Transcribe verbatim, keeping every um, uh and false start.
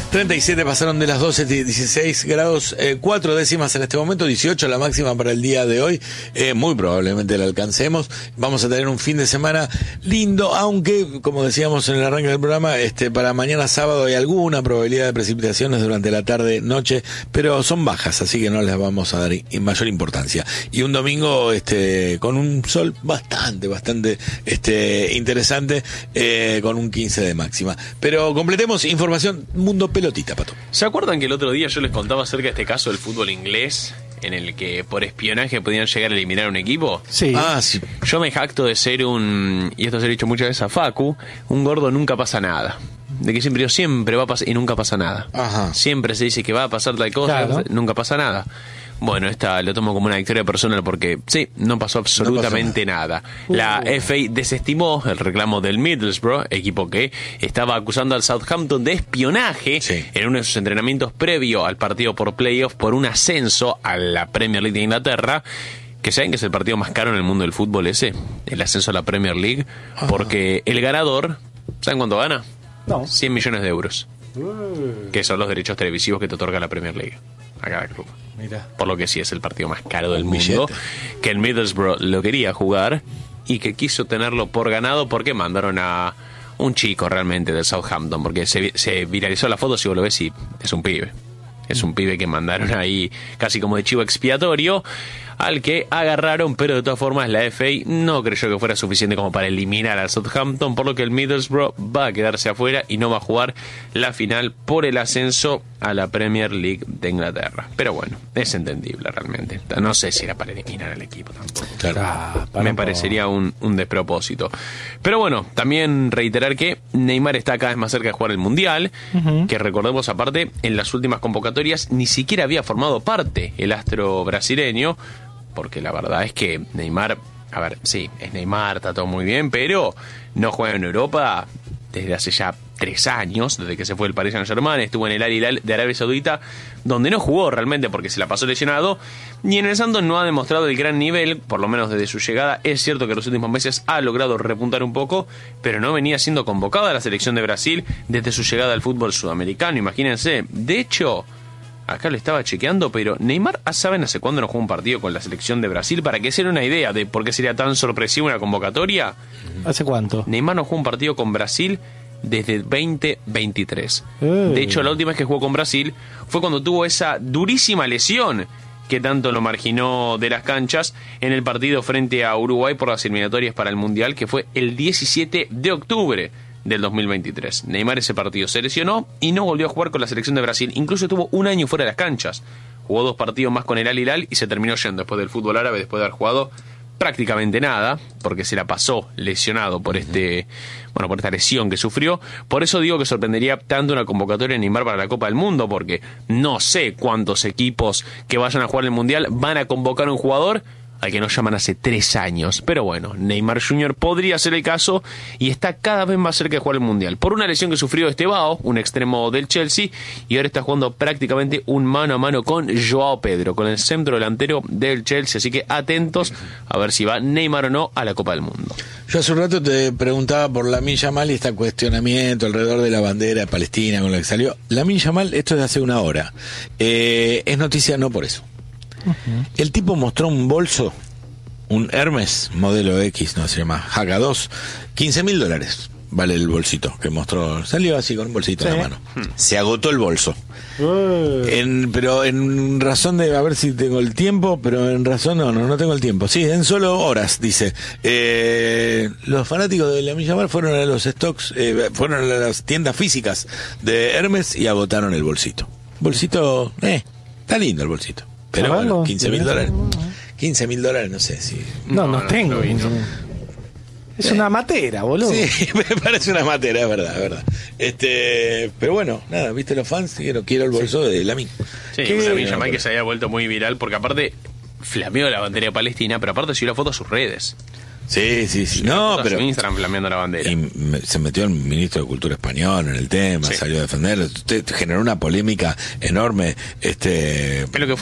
treinta y siete pasaron de las doce, dieciséis grados, eh, cuatro décimas en este momento, dieciocho la máxima para el día de hoy. Eh, muy probablemente la alcancemos. Vamos a tener un fin de semana lindo, aunque, como decíamos en el arranque del programa, este para mañana sábado hay alguna probabilidad de precipitaciones durante la tarde, noche, pero son bajas, así que no les vamos a dar mayor importancia. Y un domingo este con un sol bastante, bastante este interesante, eh, con un quince de máxima. Pero completemos información Mundo Pelotita, Pato. ¿Se acuerdan que el otro día yo les contaba acerca de este caso del fútbol inglés, en el que por espionaje podían llegar a eliminar a un equipo? Sí. Ah, sí. Yo me jacto de ser un, y esto se lo he dicho muchas veces a Facu, un gordo nunca pasa nada. De que siempre, siempre va a pasar y nunca pasa nada. Ajá. Siempre se dice que va a pasar tal cosa, Claro. nunca pasa nada. Bueno, esta lo tomo como una victoria personal porque sí, no pasó absolutamente no pasó nada. La Uh. F A desestimó el reclamo del Middlesbrough, equipo que estaba acusando al Southampton de espionaje Sí. en uno de sus entrenamientos previo al partido por playoff por un ascenso a la Premier League de Inglaterra. Que saben que es el partido más caro en el mundo del fútbol ese, el ascenso a la Premier League, porque el ganador, ¿saben cuánto gana? No. cien millones de euros, que son los derechos televisivos que te otorga la Premier League a cada club. Mira. Por lo que sí es el partido más caro del Un mundo, billete. que el Middlesbrough lo quería jugar y que quiso tenerlo por ganado porque mandaron a un chico realmente del Southampton, porque se, se viralizó la foto, si vos lo ves, y es un pibe. Es un pibe que mandaron ahí casi como de chivo expiatorio, al que agarraron, pero de todas formas la F A no creyó que fuera suficiente como para eliminar al Southampton, por lo que el Middlesbrough va a quedarse afuera y no va a jugar la final por el ascenso a la Premier League de Inglaterra. Pero bueno, es entendible realmente. No sé si era para eliminar al equipo tampoco. Claro. Ah, para Me un parecería un, un despropósito. Pero bueno, también reiterar que Neymar está cada vez más cerca de jugar el Mundial, Ujú. que recordemos aparte, en las últimas convocatorias ni siquiera había formado parte el astro brasileño, porque la verdad es que Neymar, a ver, sí, es Neymar, está todo muy bien, pero no juega en Europa desde hace ya tres años, desde que se fue del Paris Saint-Germain, estuvo en el Al Hilal de Arabia Saudita, donde no jugó realmente porque se la pasó lesionado, y en el Santos no ha demostrado el gran nivel, por lo menos desde su llegada. Es cierto que en los últimos meses ha logrado repuntar un poco, pero no venía siendo convocado a la selección de Brasil desde su llegada al fútbol sudamericano, imagínense. De hecho, acá lo estaba chequeando, pero Neymar, ¿saben hace cuándo no juega un partido con la selección de Brasil? Para que se den una idea de por qué sería tan sorpresiva una convocatoria. ¿Hace cuánto? Neymar no jugó un partido con Brasil desde veinte veintitrés. Eh. De hecho, la última vez que jugó con Brasil fue cuando tuvo esa durísima lesión que tanto lo marginó de las canchas en el partido frente a Uruguay por las eliminatorias para el Mundial, que fue el diecisiete de octubre del dos mil veintitrés. Neymar ese partido se lesionó y no volvió a jugar con la selección de Brasil. Incluso estuvo un año fuera de las canchas. Jugó dos partidos más con el Al Hilal y se terminó yendo después del fútbol árabe, después de haber jugado prácticamente nada, porque se la pasó lesionado por este, bueno, por esta lesión que sufrió. Por eso digo que sorprendería tanto una convocatoria de Neymar para la Copa del Mundo, porque no sé cuántos equipos que vayan a jugar el Mundial van a convocar a un jugador al que nos llaman hace tres años. Pero bueno, Neymar junior podría ser el caso y está cada vez más cerca de jugar el Mundial. Por una lesión que sufrió Estevao, un extremo del Chelsea, y ahora está jugando prácticamente un mano a mano con Joao Pedro, con el centro delantero del Chelsea. Así que atentos a ver si va Neymar o no a la Copa del Mundo. Yo hace un rato te preguntaba por Lamine Yamal y este cuestionamiento alrededor de la bandera de Palestina con la que salió. Lamine Yamal, esto es de hace una hora. Eh, es noticia no por eso. Uh-huh. El tipo mostró un bolso, un Hermes modelo X, no se llama Haga dos, quince mil dólares vale el bolsito que mostró. Salió así con un bolsito sí. en la mano. Se agotó el bolso. Uh. En, pero en razón de, a ver si tengo el tiempo, pero en razón no, no, no tengo el tiempo. Sí, en solo horas, dice. Eh, los fanáticos de Lamine Yamal fueron a los stocks, eh, fueron a las tiendas físicas de Hermes y agotaron el bolsito. Bolsito, eh, está lindo el bolsito. Pero bueno, quince mil dólares. quince mil dólares, no sé si. No, no, no tengo. No, no. Es eh. una matera, boludo. Sí, me parece una matera, es verdad, es verdad. Este, pero bueno, nada, viste los fans, quiero, quiero el bolso sí. de Lamine. Sí, Lamine Yamal que se había vuelto muy viral porque aparte flameó la bandera de Palestina, pero aparte subió la foto a sus redes. Sí, sí, sí. No, pero en Instagram flameando la bandera. Y me, se metió el ministro de Cultura español en el tema, sí. salió a defenderlo. Usted generó una polémica enorme. Este. Es lo que fue